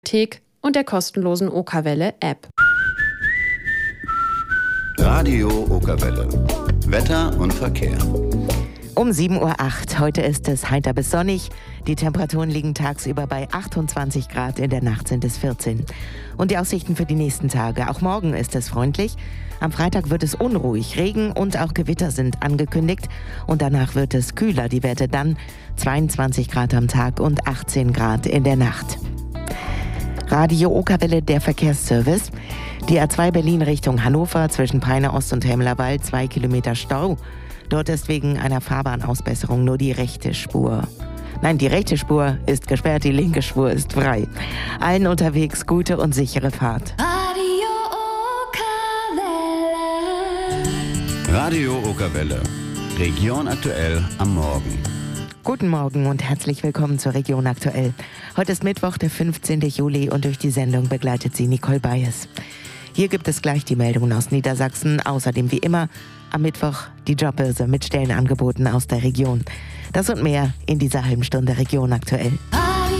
Thek und der kostenlosen Okerwelle-App. Radio Okerwelle. Wetter und Verkehr. Um 7:08 Uhr. Heute ist es heiter bis sonnig. Die Temperaturen liegen tagsüber bei 28 Grad, in der Nacht sind es 14. Und die Aussichten für die nächsten Tage. Auch morgen ist es freundlich. Am Freitag wird es unruhig. Regen und auch Gewitter sind angekündigt. Und danach wird es kühler. Die Werte dann 22 Grad am Tag und 18 Grad in der Nacht. Radio Okerwelle, der Verkehrsservice. Die A2 Berlin Richtung Hannover zwischen Peine Ost und Hemlerwald 2 Kilometer Stau. Dort ist wegen einer Fahrbahnausbesserung nur die rechte Spur. Nein, die rechte Spur ist gesperrt, die linke Spur ist frei. Allen unterwegs gute und sichere Fahrt. Radio Okerwelle. Region aktuell am Morgen. Guten Morgen und herzlich willkommen zur Region aktuell. Heute ist Mittwoch, der 15. Juli und durch die Sendung begleitet sie Nicole Bayes. Hier gibt es gleich die Meldungen aus Niedersachsen, außerdem wie immer am Mittwoch die Jobbörse mit Stellenangeboten aus der Region. Das und mehr in dieser halben Stunde Region aktuell.